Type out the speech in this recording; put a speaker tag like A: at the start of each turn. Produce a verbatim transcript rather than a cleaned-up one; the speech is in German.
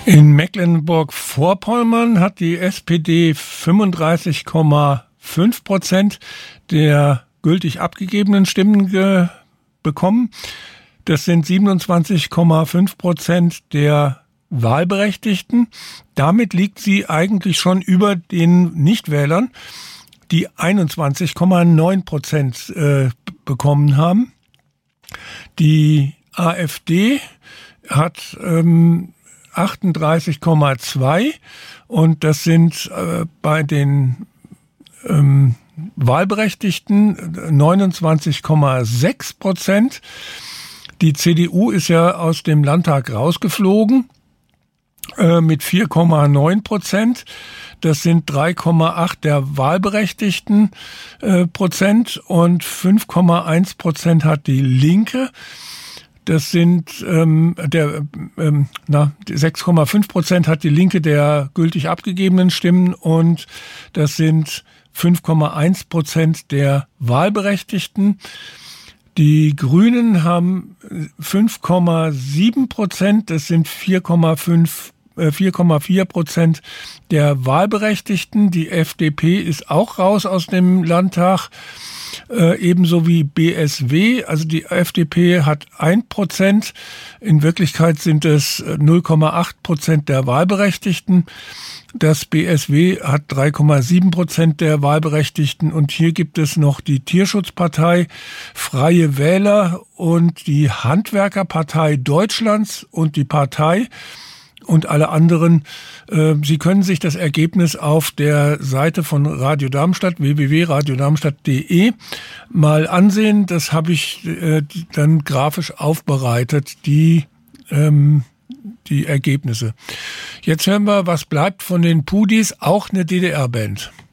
A: In Mecklenburg-Vorpommern hat die S P D fünfunddreißig Komma fünf Prozent der gültig abgegebenen Stimmen ge- bekommen. Das sind siebenundzwanzig Komma fünf Prozent der Wahlberechtigten. Damit liegt sie eigentlich schon über den Nichtwählern, die einundzwanzig Komma neun Prozent äh, bekommen haben. Die AfD hat ähm, achtunddreißig Komma zwei und das sind äh, bei den ähm, Wahlberechtigten neunundzwanzig Komma sechs Prozent. Die C D U ist ja aus dem Landtag rausgeflogen äh, mit vier Komma neun Prozent. Das sind drei Komma acht der Wahlberechtigten äh, Prozent und fünf Komma eins Prozent hat die Linke. Das sind ähm, der ähm, na sechs Komma fünf Prozent hat die Linke der gültig abgegebenen Stimmen und das sind fünf Komma eins Prozent der Wahlberechtigten. Die Grünen haben fünf Komma sieben Prozent, das sind vier Komma fünf vier Komma vier Prozent der Wahlberechtigten. Die F D P ist auch raus aus dem Landtag, äh, ebenso wie B S W. Also die F D P hat ein Prozent. In Wirklichkeit sind es null Komma acht Prozent der Wahlberechtigten. Das B S W hat drei Komma sieben Prozent der Wahlberechtigten. Und hier gibt es noch die Tierschutzpartei, Freie Wähler und die Handwerkerpartei Deutschlands und die Partei und alle anderen. Äh, Sie können sich das Ergebnis auf der Seite von Radio Darmstadt, w w w punkt radio darmstadt punkt d e, mal ansehen. Das habe ich äh, dann grafisch aufbereitet, die, ähm, die Ergebnisse. Jetzt hören wir, was bleibt von den Pudis, auch eine D D R-Band.